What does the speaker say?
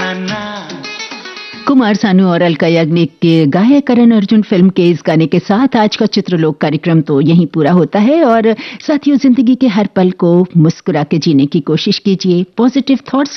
कुमार सानू और अलका याग्निक के गाए करण अर्जुन फिल्म के इस गाने के साथ आज का चित्रलोक कार्यक्रम तो यहीं पूरा होता है। और साथियों, जिंदगी के हर पल को मुस्कुरा के जीने की कोशिश कीजिए, पॉजिटिव थॉट्स